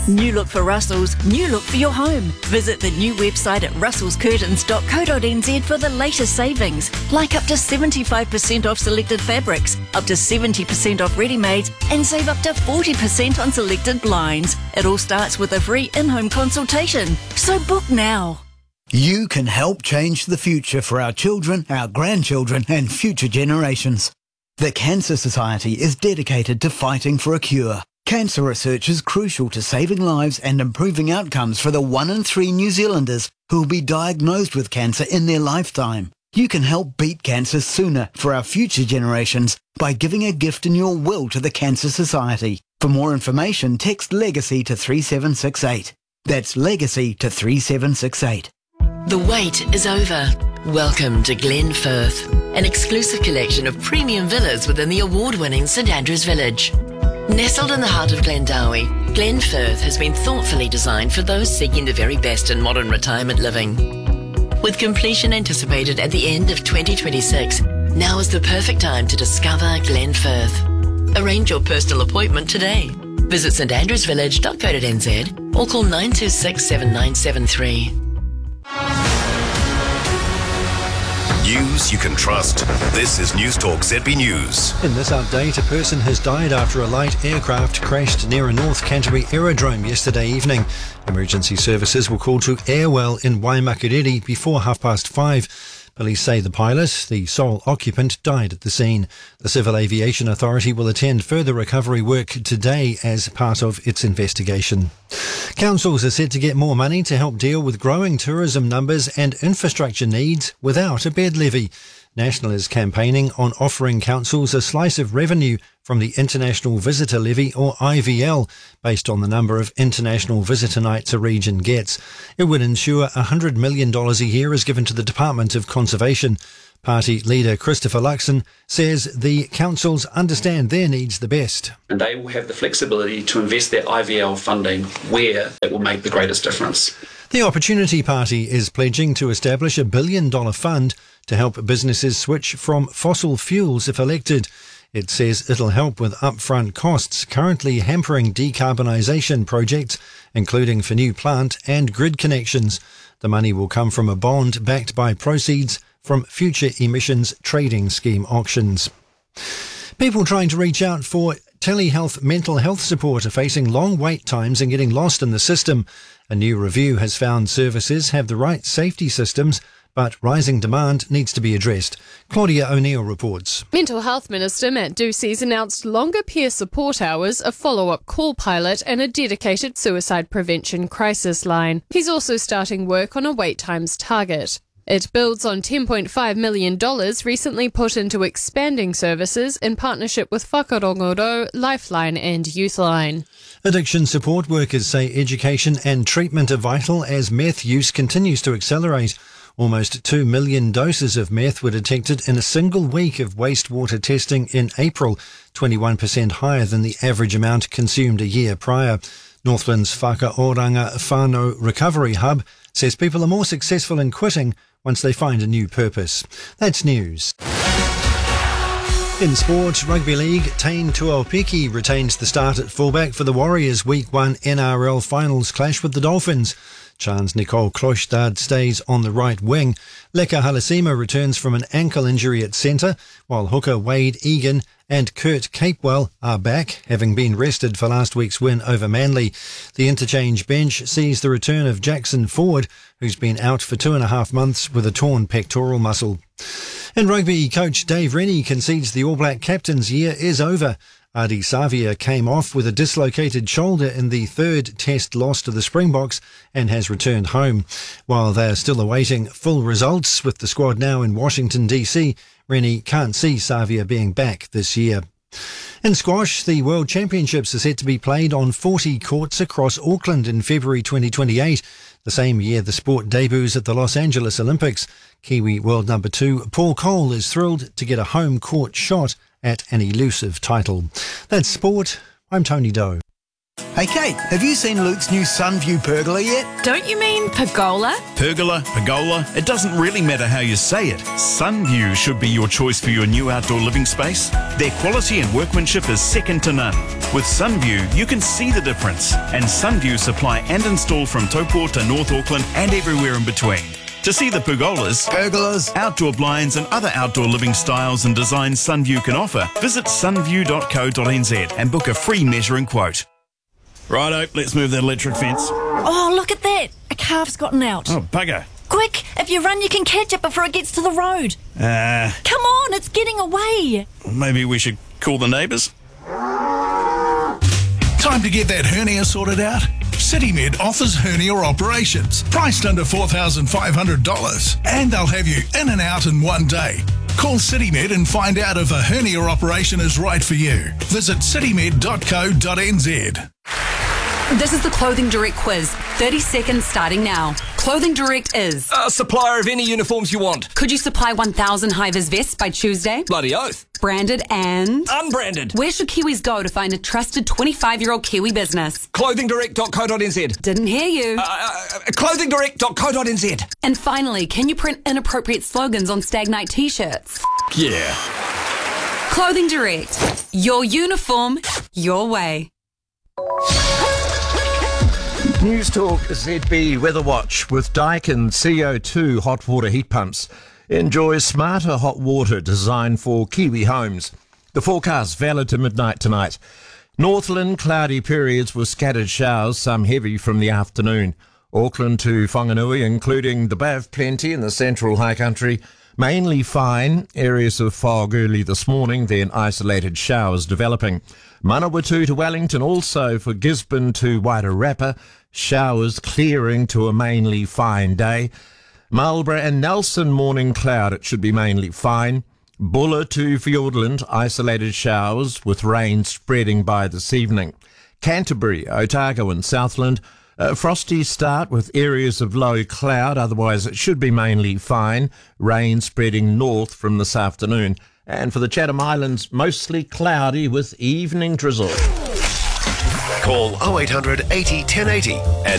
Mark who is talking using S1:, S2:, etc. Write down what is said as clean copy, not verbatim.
S1: New look for Russell's, new look for your home. Visit the new website at russellscurtains.co.nz for the latest savings, like up to 75% off selected fabrics, up to 70% off ready-mades, and save up to 40% on selected blinds. It all starts with a free in-home consultation. So book now.
S2: You can help change the future for our children, our grandchildren, and future generations. The Cancer Society is dedicated to fighting for a cure. Cancer research is crucial to saving lives and improving outcomes for the 1 in 3 New Zealanders who will be diagnosed with cancer in their lifetime. You can help beat cancer sooner for our future generations by giving a gift in your will to the Cancer Society. For more information, text LEGACY to 3768. That's LEGACY to 3768.
S3: The wait is over. Welcome to Glen Firth, an exclusive collection of premium villas within the award-winning St Andrews Village. Nestled in the heart of Glendowie, Glen Firth has been thoughtfully designed for those seeking the very best in modern retirement living. With completion anticipated at the end of 2026, now is the perfect time to discover Glen Firth. Arrange your personal appointment today. Visit standrewsvillage.co.nz or call 926 7973.
S4: News you can trust. This is News Talk ZB News.
S5: In this update, a person has died after a light aircraft crashed near a North Canterbury aerodrome yesterday evening. Emergency services were called to Airwell in Waimakariri before 5:30. Police say the pilot, the sole occupant, died at the scene. The Civil Aviation Authority will attend further recovery work today as part of its investigation. Councils are set to get more money to help deal with growing tourism numbers and infrastructure needs without a bed levy. National is campaigning on offering councils a slice of revenue from the International Visitor Levy, or IVL, based on the number of international visitor nights a region gets. It would ensure $100 million a year is given to the Department of Conservation. Party leader Christopher Luxon says the councils understand their needs the best.
S6: And they will have the flexibility to invest their IVL funding where it will make the greatest difference.
S5: The Opportunity Party is pledging to establish $1 billion fund to help businesses switch from fossil fuels if elected. It says it'll help with upfront costs currently hampering decarbonisation projects, including for new plant and grid connections. The money will come from a bond backed by proceeds from future emissions trading scheme auctions. People trying to reach out for telehealth mental health support are facing long wait times and getting lost in the system. A new review has found services have the right safety systems, but rising demand needs to be addressed. Claudia O'Neill reports.
S7: Mental Health Minister Matt Ducey's announced longer peer support hours, a follow-up call pilot and a dedicated suicide prevention crisis line. He's also starting work on a wait times target. It builds on $10.5 million recently put into expanding services in partnership with Whakarongoro, Lifeline and Youthline.
S5: Addiction support workers say education and treatment are vital as meth use continues to accelerate. Almost 2 million doses of meth were detected in a single week of wastewater testing in April, 21% higher than the average amount consumed a year prior. Northland's Whakaoranga Whānau Recovery Hub says people are more successful in quitting once they find a new purpose. That's news. In sport, Rugby League, Tain Tuaupiki retains the start at fullback for the Warriors' Week 1 NRL Finals clash with the Dolphins. Chance Nicole Kloestad stays on the right wing. Leka Halasima returns from an ankle injury at centre, while hooker Wade Egan and Kurt Capewell are back, having been rested for last week's win over Manly. The interchange bench sees the return of Jackson Ford, who's been out for 2.5 months with a torn pectoral muscle. In rugby, coach Dave Rennie concedes the All Black captain's year is over. Adi Savia came off with a dislocated shoulder in the third test loss to the Springboks and has returned home. While they are still awaiting full results with the squad now in Washington DC, Rennie can't see Savia being back this year. In squash, the World Championships are set to be played on 40 courts across Auckland in February 2028, the same year the sport debuts at the Los Angeles Olympics. Kiwi world number 2 Paul Cole is thrilled to get a home court shot at an elusive title. That's sport. I'm Tony Doe.
S2: Hey Kate, have you seen Luke's new Sunview pergola yet?
S8: Don't you mean pergola?
S9: Pergola, pergola, it doesn't really matter how you say it. Sunview should be your choice for your new outdoor living space. Their quality and workmanship is second to none. With Sunview, you can see the difference. And Sunview supply and install from Taupo to North Auckland and everywhere in between. To see the pergolas, outdoor blinds and other outdoor living styles and designs Sunview can offer, visit sunview.co.nz and book a free measuring quote. Righto, let's move that electric fence.
S1: Oh, look at that! A calf's gotten out.
S9: Oh, bugger.
S1: Quick, if you run you can catch it before it gets to the road. Come on, it's getting away.
S9: Maybe we should call the neighbours?
S10: Time to get that hernia sorted out? CityMed offers hernia operations, priced under $4,500, and they'll have you in and out in one day. Call CityMed and find out if a hernia operation is right for you. Visit citymed.co.nz.
S8: This is the Clothing Direct quiz. 30 seconds starting now. Clothing Direct is
S11: a supplier of any uniforms you want.
S8: Could you supply 1,000 high-vis vests by Tuesday?
S11: Bloody oath.
S8: Branded and
S11: unbranded.
S8: Where should Kiwis go to find a trusted 25-year-old Kiwi business?
S11: Clothingdirect.co.nz.
S8: Didn't hear you.
S11: Clothingdirect.co.nz.
S8: And finally, can you print inappropriate slogans on Stag Night t-shirts?
S11: Yeah.
S8: Clothing Direct. Your uniform, your way.
S12: News Talk ZB Weather Watch with Daikin CO2 hot water heat pumps. Enjoy smarter hot water designed for Kiwi homes. The forecast valid to midnight tonight. Northland, cloudy periods with scattered showers, some heavy from the afternoon. Auckland to Whanganui, including the Bay of Plenty in the central high country, mainly fine. Areas of fog early this morning, then isolated showers developing. Manawatu to Wellington, also for Gisborne to Wairarapa, showers clearing to a mainly fine day. Marlborough and Nelson, morning cloud, it should be mainly fine. Bulla to Fiordland, isolated showers with rain spreading by this evening. Canterbury, Otago and Southland, frosty start with areas of low cloud, otherwise it should be mainly fine. Rain spreading north from this afternoon. And for the Chatham Islands, mostly cloudy with evening drizzle.
S4: Call 0800 80 1080 and